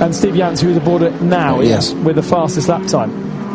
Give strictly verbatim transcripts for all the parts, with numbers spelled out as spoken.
and Steve Jans, who is aboard it now, oh, yes, with the fastest lap time.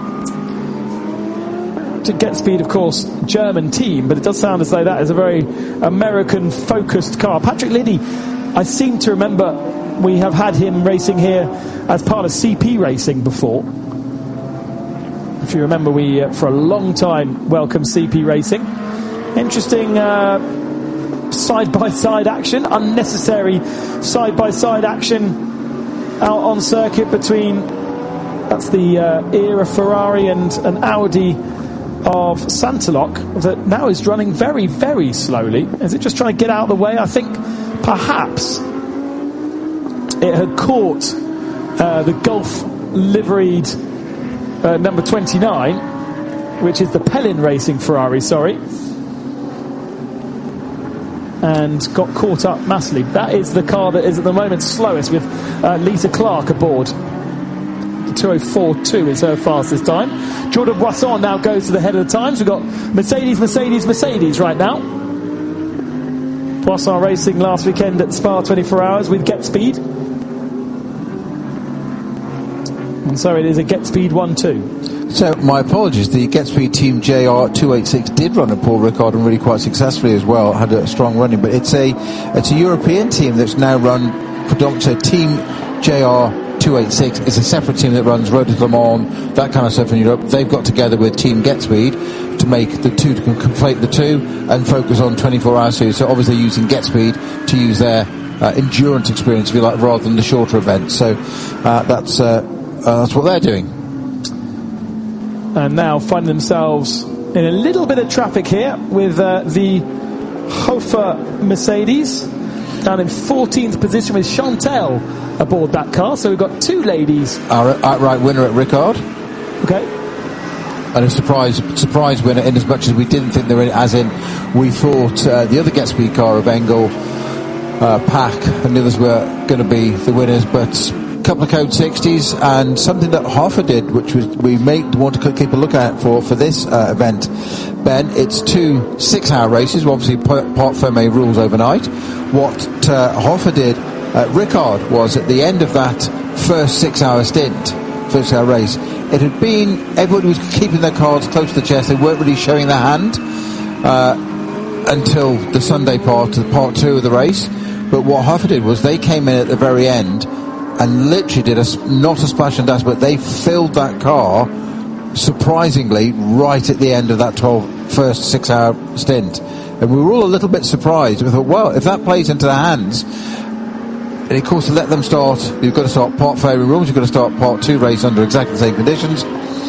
To Get Speed, of course, German team, but it does sound as though that is a very American-focused car. Patrick Liddy, I seem to remember we have had him racing here as part of C P Racing before. If you remember, we, uh, for a long time, welcomed C P Racing. Interesting uh, side-by-side action, unnecessary side-by-side action out on circuit between, that's the uh, era Ferrari and an Audi of Santalok, that now is running very, very slowly. Is it just trying to get out of the way? I think perhaps it had caught uh, the Gulf liveried uh, number twenty-nine, which is the Pellin Racing Ferrari, sorry, and got caught up massively. That is the car that is at the moment slowest, with uh, Lisa Clark aboard. two oh four point two is her fastest time. Jordan Boisson now goes to the head of the times. We've got Mercedes, Mercedes, Mercedes right now. Boisson racing last weekend at Spa twenty-four hours with Get Speed. And so it is a Get Speed one two. So, my apologies, the Get Speed team J R two eighty-six did run a Paul Ricard and really quite successfully as well, had a strong running, but it's a it's a European team that's now run predominantly. So Team J R two eighty-six is a separate team that runs Road to Le Mans, that kind of stuff in Europe. They've got together with Team Get Speed to make the two, to conflate the two and focus on twenty-four hour series. So obviously using Get Speed to use their uh, endurance experience, if you like, rather than the shorter events. So uh, that's uh, uh, that's what they're doing. And now finding themselves in a little bit of traffic here with uh, the Hofer Mercedes down in fourteenth position with Chantel aboard that car. So we've got two ladies. Our outright winner at Ricard. Okay. And a surprise surprise winner, in as much as we didn't think they were in, as in we thought uh, the other Get Speed car of Engel, uh, Pack and the others were going to be the winners, but a couple of Code sixties and something that Hoffa did, which was we may want to keep a look out for for this uh, event, Ben. It's two six hour races, obviously part Ferme rules overnight. What uh, Hoffa did at Ricard was at the end of that first six hour stint, first hour race, it had been, everybody was keeping their cards close to the chest. They weren't really showing their hand uh, until the Sunday part, part two of the race. But what Hoffa did was they came in at the very end and literally did a, not a splash and dash, but they filled that car surprisingly right at the end of that twelve, first six hour stint. And we were all a little bit surprised. We thought, well, if that plays into their hands, and of course to let them start, you've got to start part fairy rules, you've got to start part two race under exactly the same conditions.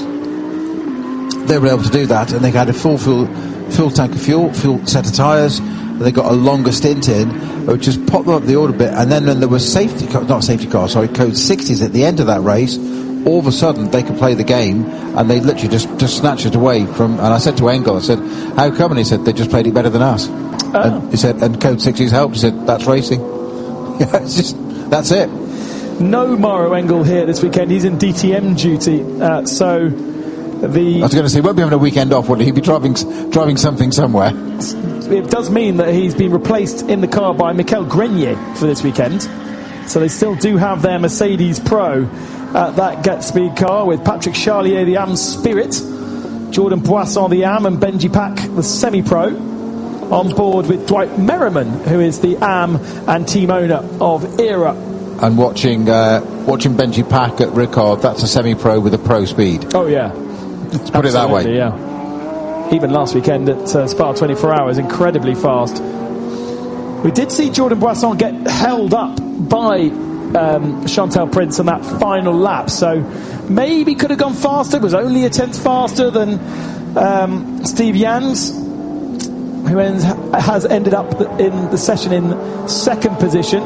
They were able to do that, and they had a full full, full tank of fuel, full set of tyres, and they got a longer stint in, which just popped them up the order bit. And then when there was safety car, not safety cars, sorry, Code sixties at the end of that race, all of a sudden they could play the game, and they literally just, just snatched it away from. And I said to Engel, I said, how come? And he said, they just played it better than us. Oh. And he said, and Code sixties helped. He said, that's racing. Yeah, it's just, that's it. No Maro Engel here this weekend. He's in D T M duty. Uh, so the. I was going to say, he won't be having a weekend off, will he? He'll be driving, driving something somewhere. It does mean that he's been replaced in the car by Michael Grenier for this weekend. So they still do have their Mercedes Pro at that Get Speed car with Patrick Charlier, the A M Spirit, Jordan Boisson, the A M, and Benji Pack, the Semi-Pro, on board with Dwight Merriman, who is the A M and team owner of Era. And watching uh, watching Benji Pack at Ricard, that's a Semi-Pro with a Pro speed. Oh, yeah. Let's put Absolutely, it that way. Yeah. Even last weekend at uh, Spa twenty-four hours, incredibly fast. We did see Jordan Boisson get held up by um, Chantal Prince on that final lap, so maybe could have gone faster. Was only a tenth faster than um, Steve Jans, who ends, has ended up in the session in second position.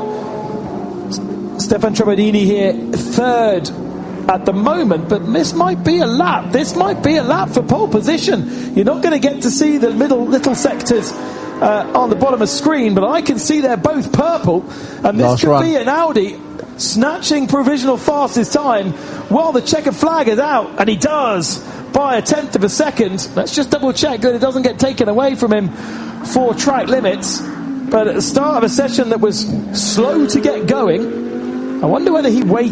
Stefan Trebadini here third at the moment, but this might be a lap. This might be a lap for pole position. You're not going to get to see the middle little sectors uh, on the bottom of the screen, but I can see they're both purple, and this Last could run. be an Audi snatching provisional fastest time while the checkered flag is out, and he does by a tenth of a second. Let's just double check that it doesn't get taken away from him for track limits. But at the start of a session that was slow to get going, I wonder whether he waited